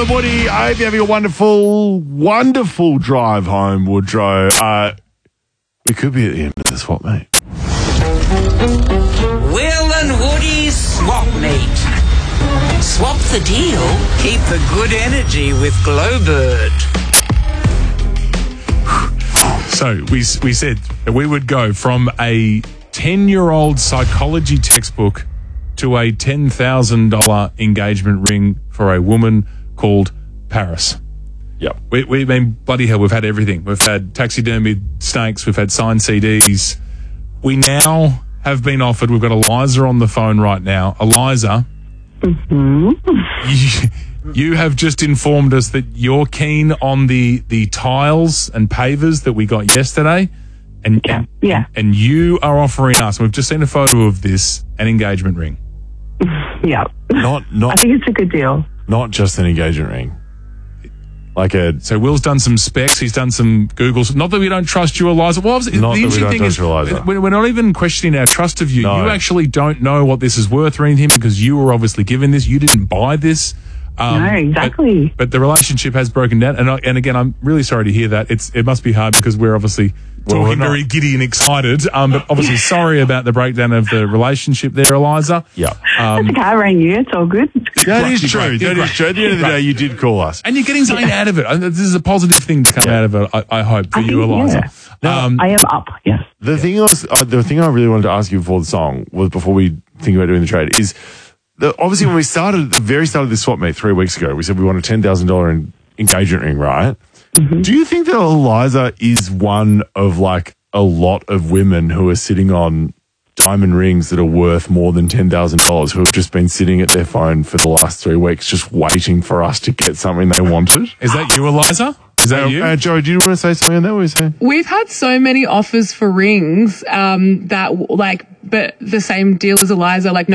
Will and Woody. I hope you're having a wonderful, wonderful drive home, Woodrow. We could be at the end of the swap meet. Will and Woody's swap meet. Swap the deal, keep the good energy with Glowbird. So we said that we would go from a 10-year-old psychology textbook to a $10,000 engagement ring for a woman called Paris. Yep. We've been bloody hell. We've had everything. We've had taxidermied snakes. We've had signed CDs. We now have been offered. We've got Eliza on the phone right now. Eliza, you have just informed us that you're keen on the tiles and pavers that we got yesterday, and you are offering us. We've just seen a photo of this, an engagement ring. Yeah. Not. I think it's a good deal. Not just an engagement ring. So Will's done some specs. He's done some Googles. Not that we don't trust you, Eliza. Well, the interesting thing is, we're not even questioning our trust of you. No. You actually don't know what this is worth or anything because you were obviously given this. You didn't buy this. No, exactly. But the relationship has broken down. And again, I'm really sorry to hear that. It must be hard because we're obviously talking very giddy and excited. But obviously sorry about the breakdown of the relationship there, Eliza. Yeah. That's okay. I rang you. It's all good. That is true. That is true. At the end of the day, you did call us. And you're getting something out of it. This is a positive thing to come out of it, I hope, for you, Eliza. Yeah. I am up, yes. The thing I really wanted to ask you before the song, was before we think about doing the trade, is obviously when we started at the very start of this swap meet 3 weeks ago, we said we want a $10,000 engagement ring, right? Mm-hmm. Do you think that Eliza is one of a lot of women who are sitting on diamond rings that are worth more than $10,000 who have just been sitting at their phone for the last 3 weeks just waiting for us to get something they wanted? Is that you, Eliza? Is that you? Joe, do you want to say something on that? What are you saying? We've had so many offers for rings but the same deal as Eliza,